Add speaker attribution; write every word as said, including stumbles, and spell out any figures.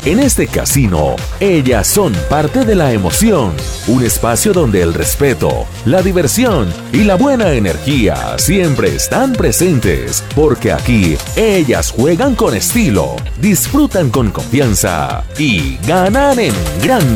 Speaker 1: En este casino, ellas son parte de la emoción, un espacio donde el respeto, la diversión y la buena energía siempre están presentes, porque aquí ellas juegan con estilo, disfrutan con confianza y ganan en grande.